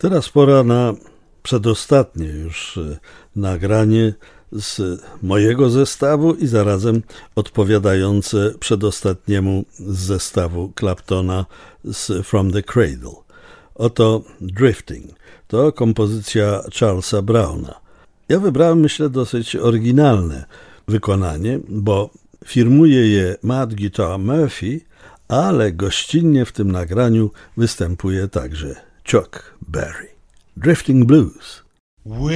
Teraz pora na przedostatnie już nagranie z mojego zestawu i zarazem odpowiadające przedostatniemu z zestawu Claptona z From the Cradle. Oto Drifting. To kompozycja Charlesa Browna. Ja wybrałem, myślę, dosyć oryginalne wykonanie, bo firmuje je Matt Guitar Murphy, ale gościnnie w tym nagraniu występuje także Chuck Berry. Drifting Blues.